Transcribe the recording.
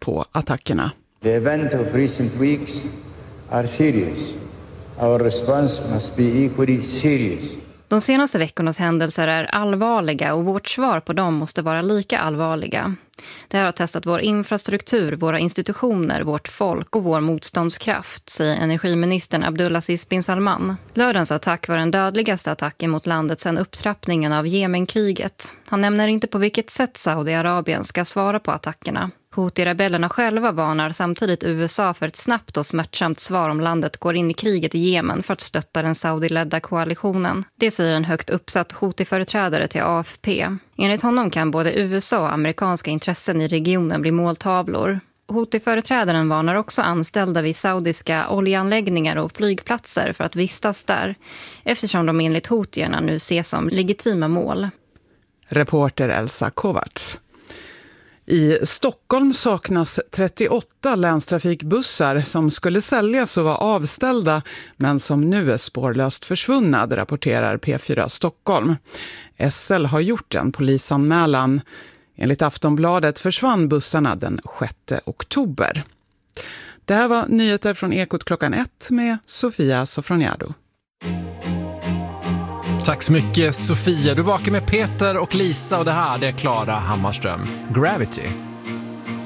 på attackerna. The event of recent weeks are serious. Our response must be equally serious. De senaste veckornas händelser är allvarliga och vårt svar på dem måste vara lika allvarliga. Det här har testat vår infrastruktur, våra institutioner, vårt folk och vår motståndskraft, säger energiministern Abdulaziz bin Salman. Lördagens attack var den dödligaste attacken mot landet sedan upptrappningen av Jemenkriget. Han nämner inte på vilket sätt Saudiarabien ska svara på attackerna. Houthi-rebellerna själva varnar samtidigt USA för ett snabbt och smärtsamt svar om landet går in i kriget i Jemen för att stötta den Saudi-ledda koalitionen. Det säger en högt uppsatt Houthi-företrädare till AFP. Enligt honom kan både USA och amerikanska intressen i regionen bli måltavlor. Houthi-företrädaren varnar också anställda vid saudiska oljeanläggningar och flygplatser för att vistas där, eftersom de enligt Houthierna nu ses som legitima mål. Reporter Elsa Kovacs. I Stockholm saknas 38 länstrafikbussar som skulle säljas och vara avställda men som nu är spårlöst försvunna, rapporterar P4 Stockholm. SL har gjort en polisanmälan. Enligt Aftonbladet försvann bussarna den 6 oktober. Det här var nyheter från Ekot klockan 1 med Sofia Sofroniado. Tack så mycket Sofia. Du vakar med Peter och Lisa och det här är Klara Hammarström. Gravity.